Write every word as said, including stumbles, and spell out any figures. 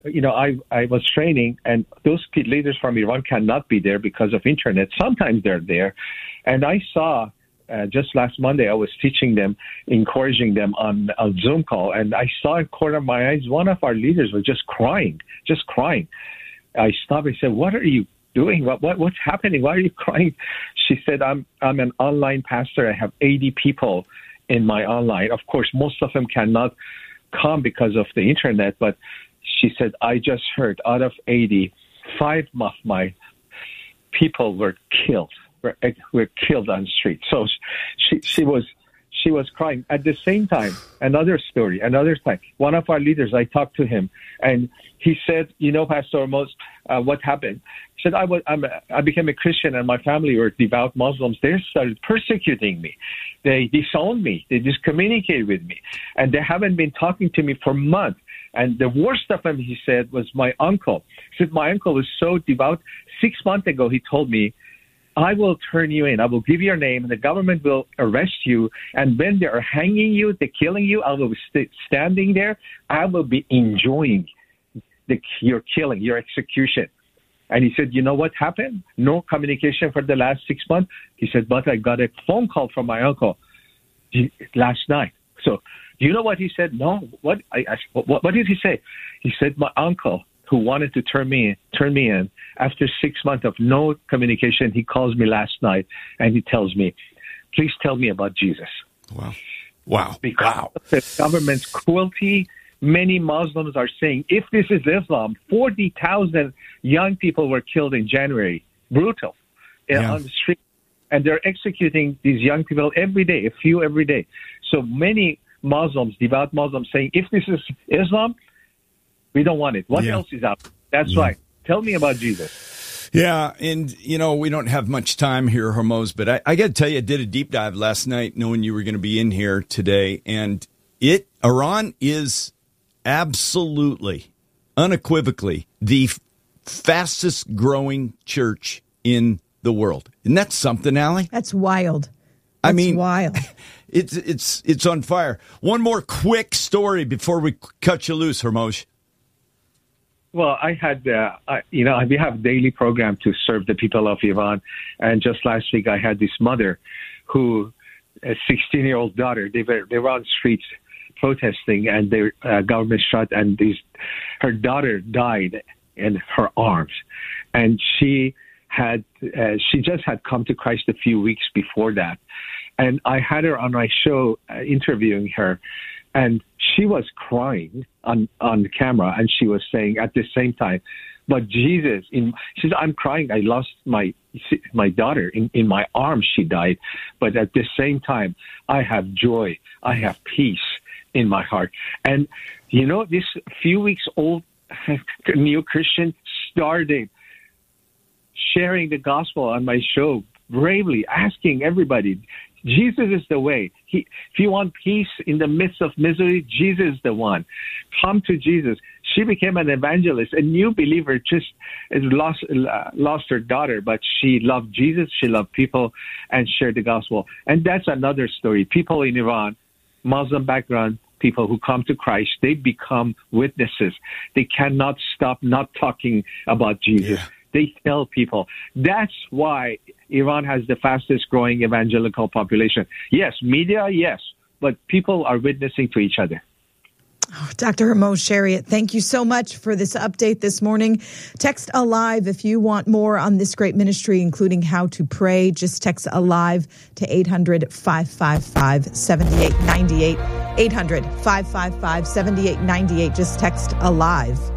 you know, I, I was training, and those leaders from Iran cannot be there because of internet. Sometimes they're there. And I saw uh, just last Monday, I was teaching them, encouraging them on a Zoom call, and I saw in the corner of my eyes, one of our leaders was just crying, just crying. I stopped and said, what are you doing? What, what What's happening? Why are you crying? She said, I'm I'm an online pastor. I have eighty people in my online. Of course, most of them cannot come because of the internet, but she said, I just heard out of eighty, five of my people were killed, were, were killed on the street. So she, she was she was crying. At the same time, another story, another time, one of our leaders, I talked to him, and he said, you know, Pastor Hormoz, uh, what happened? He said, I, was, I'm a, I became a Christian, and my family were devout Muslims. They started persecuting me. They disowned me. They discommunicated with me. And they haven't been talking to me for months. And the worst of them, he said, was my uncle. He said, my uncle was so devout. Six months ago, he told me, I will turn you in. I will give you your name, and the government will arrest you. And when they are hanging you, they're killing you, I will be st- standing there. I will be enjoying the, your killing, your execution. And he said, you know what happened? No communication for the last six months. He said, but I got a phone call from my uncle last night. So do you know what he said? No. What, I, I, what, what did he say? He said, my uncle, who wanted to turn me in, turn me in, after six months of no communication, he calls me last night and he tells me, please tell me about Jesus. Wow. Wow. Because wow. of the government's cruelty, many Muslims are saying, if this is Islam, forty thousand young people were killed in January. Brutal. Yeah. On the street. And they're executing these young people every day, a few every day. So many Muslims, devout Muslims, saying, if this is Islam, we don't want it. What yeah. else is out? That's yeah. right. Tell me about Jesus. Yeah, and, you know, we don't have much time here, Hormoz, but I, I got to tell you, I did a deep dive last night knowing you were going to be in here today, and it Iran is absolutely, unequivocally, the f- fastest growing church in the world. Isn't that something, Allie? That's wild. That's I mean, wild. It's, it's, it's on fire. One more quick story before we cut you loose, Hormoz. Well, I had, uh, I, you know, we have a daily program to serve the people of Iran. And just last week, I had this mother who, a sixteen-year-old daughter, they were, they were on the streets protesting, and their uh, government shot, and these, her daughter died in her arms. And she had, uh, she just had come to Christ a few weeks before that. And I had her on my show uh, interviewing her. And she was crying on, on camera, and she was saying at the same time, but Jesus, in, she said, I'm crying. I lost my my daughter in, in my arms. She died. But at the same time, I have joy. I have peace in my heart. And, you know, this few weeks old new Christian started sharing the gospel on my show, bravely asking everybody, Jesus is the way. He, if you want peace in the midst of misery, Jesus is the one. Come to Jesus. She became an evangelist, a new believer, just lost, uh, lost her daughter, but she loved Jesus, she loved people, and shared the gospel. And that's another story. People in Iran, Muslim background, people who come to Christ, they become witnesses. They cannot stop not talking about Jesus. Yeah. They tell people. That's why Iran has the fastest growing evangelical population. Yes, media, yes, but people are witnessing to each other. Oh, Doctor Hormoz Shariat, thank you so much for this update this morning. Text ALIVE if you want more on this great ministry, including how to pray. Just text ALIVE to eight hundred, five five five, seven eight nine eight. eight hundred, five five five, seven eight nine eight. Just text ALIVE.